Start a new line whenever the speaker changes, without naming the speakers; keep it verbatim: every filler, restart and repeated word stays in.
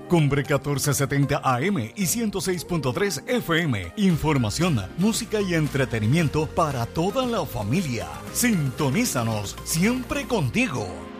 Cumbre catorce setenta A M y ciento seis punto tres F M. Información, música y entretenimiento para toda la familia. Sintonízanos, siempre contigo.